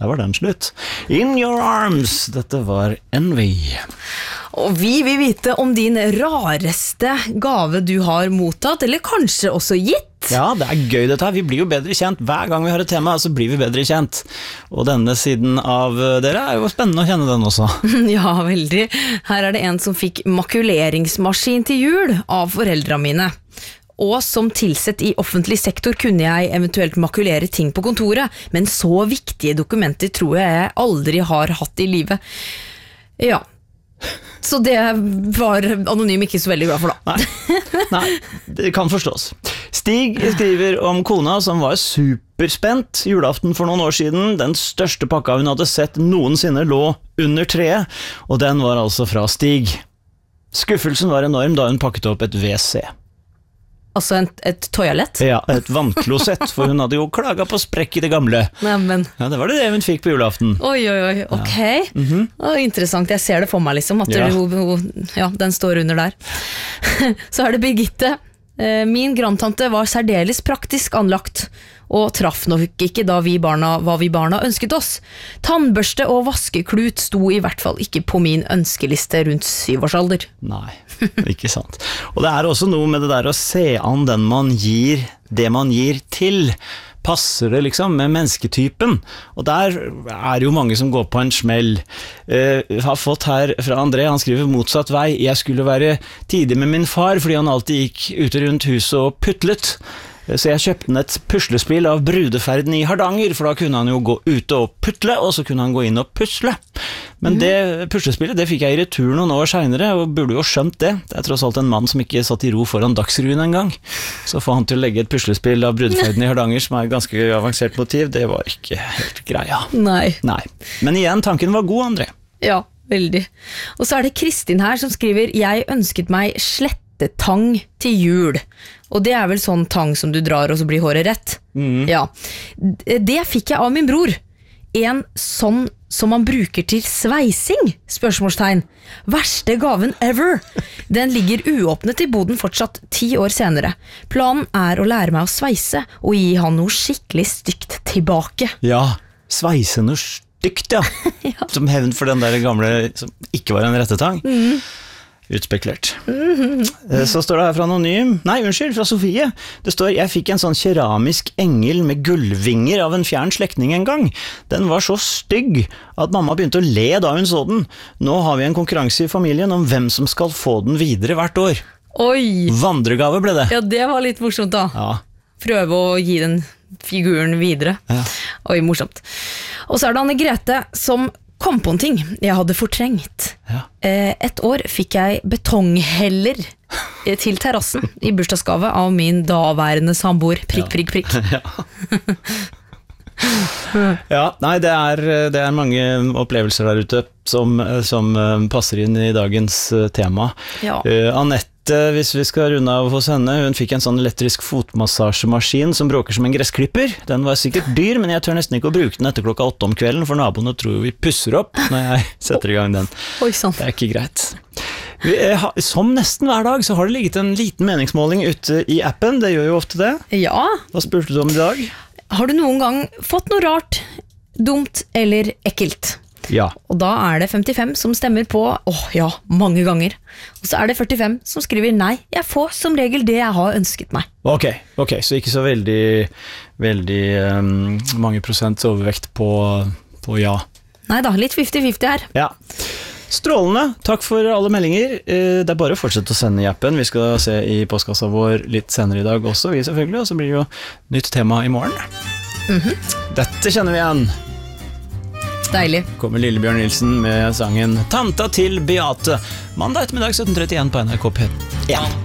der var den slutt. In Your Arms, dette var Envy. Og vi vil vite om din rareste gave du har mottatt, eller kanskje også gitt. Ja, det er gøy dette her. Vi blir jo bedre kjent. Hver gang vi har et tema, så blir vi bedre kjent. Og denne siden av dere er jo spennende å kjenne den også. Ja, veldig. Her er det en som fikk makuleringsmaskin til jul av foreldra mine. Og som tilsett i offentlig sektor kunne jeg eventuelt makulere ting på kontoret, men så viktige dokumenter tror jeg aldri har hatt i livet. Ja. Så det var Anonym ikke så veldig glad for da. Nei, det kan forstås. Stig skriver om kona som var superspent julaften for noen år siden. Den største pakka hun hadde sett noensinne lå under treet, og den var altså fra Stig. Skuffelsen var enorm da hun pakket opp et WC. Altså et toalett? Ja, et vannklosett, for hun hadde jo klaget på sprekk i det gamle. Neimen. Ja, det var det hun fikk på julaften. Oi, ok. Ja. Interessant, jeg ser det for meg liksom, at den står under der. Så er det Birgitte. Min grandtante var særdeles praktisk anlagt, og traff nok ikke da hva vi barna ønsket oss. Tannbørste og vaskeklut sto i hvert fall ikke på min ønskeliste rundt 7-årsalder. Nei, ikke sant. Og det er også noe med det der å se an det man gir til. Passer det liksom med mennesketypen? Og der er jo mange som går på en smell. Har fått her fra André, han skriver motsatt vei. Jeg skulle være tidig med min far, fordi han alltid gikk ute rundt huset og putlet. Så jeg kjøpte et puslespill av brudeferden i Hardanger, for da kunne han jo gå ute og putle, og så kunne han gå inn og pusle. Men det puslespillet, det fikk jeg i retur noen år senere, og burde jo skjønt det. Det er tross alt en mann som ikke satt i ro foran Dagsrevyen en gang. Så få han til å legge et puslespill av brudeferden i Hardanger, som er et ganske avansert motiv, det var ikke helt greia. Nei. Men igjen, tanken var god, André. Ja, veldig. Og så er det Kristin her som skriver, jeg ønsket meg slettetang til jul. Og det er vel sånn tang som du drar og så blir håret rett. Ja. Det fikk jeg av min bror. En sånn som man bruker til sveising? Spørsmålstegn. Verste gaven ever. Den ligger uåpnet i boden fortsatt 10 år senere. Planen er å lære meg å sveise og gi han noe skikkelig stygt tilbake. Ja, sveise noe stygt, ja. Ja. Som hevn for den der gamle som ikke var en rettetang. Utspekulert. Så står det her fra Anonym. Nei, unnskyld, fra Sofie. Det står, jeg fikk en sånn keramisk engel med gullvinger av en fjern slektning en gang. Den var så stygg at mamma begynte å le da hun så den. Nå har vi en konkurranse i familien om hvem som skal få den videre hvert år. Oi! Vandregave ble det. Ja, det var litt morsomt da. Ja. Prøve å gi den figuren videre. Ja. Oi, morsomt. Og så er det Anne Grete som kom på en ting jeg hadde fortrengt. Ja. Et år fikk jeg betongheller til terrassen i bursdagsgave av min daværende samboer. Prikk. Ja. Ja, nei, det er mange opplevelser der ute som passer inn i dagens tema. Ja. Annette, hvis vi skal runde av hos henne, hun fikk en sånn elektrisk fotmassasjemaskin som bråker som en gressklipper. Den var sikkert dyr, men jeg tør nesten ikke å bruke den etter 8 om kvelden, for naboene tror vi pusser opp når jeg setter i gang den. Oi, sånn. Det er ikke greit. Som nesten hver dag så har det ligget en liten meningsmåling ute i appen. Det gjør jo ofte det. Ja. Hva spurte du om i dag? Har du noen gang fått noe rart, dumt eller ekkelt? Ja. Og da er det 55 som stemmer på ja, mange ganger. Og så er det 45 som skriver nei, jeg får som regel det jeg har ønsket meg. Ok, så ikke så veldig mange prosent overvekt på ja. Neida, litt 50-50 her. Ja. Strålende, takk for alle meldinger. Det er bare å fortsette å sende i appen. Vi skal se i postkassa vår litt senere i dag også, vi selvfølgelig, og så blir det jo nytt tema i morgen. Dette kjenner vi igjen. Deilig. Kommer Lillebjørn Nilsen med sangen Tanta til Beate. Mandag ettermiddag 17:31 på NRK P1.